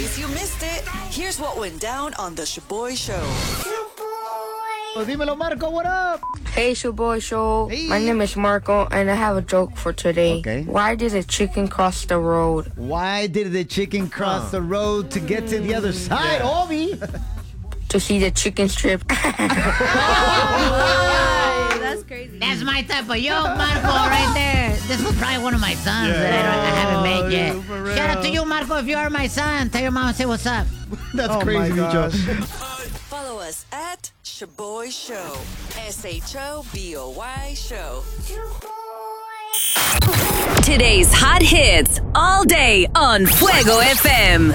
case you missed it, here's what went down on the Shaboy Show. Oh, dímelo, Marco, what up? Hey, Shaboy Show. Hey. My name is Marco, and I have a joke for today. Okay. Why did a chicken cross the road? Why did the chicken cross the road to get to the other side, Obi? To see the chicken strip. That's crazy. That's my type of joke, Marco, right there. This was probably one of my sons that I haven't made yet. Shout out to you, Marco, if you are my son. Tell your mom and say what's up. That's crazy, Micho. Follow us at Shaboy Show. SHOBOY Show. Today's hot hits all day on Fuego FM.